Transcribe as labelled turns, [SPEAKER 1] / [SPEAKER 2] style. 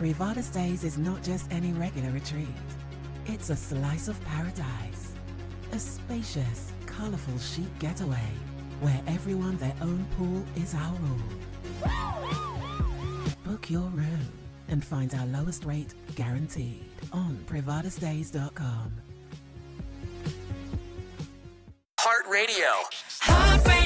[SPEAKER 1] Privada Stays is not just any regular retreat. It's a slice of paradise. A spacious, colourful chic getaway where everyone their own pool is our rule. Book your room and find our lowest rate guaranteed on privadastays.com.
[SPEAKER 2] Heart Radio.
[SPEAKER 3] Heart Radio.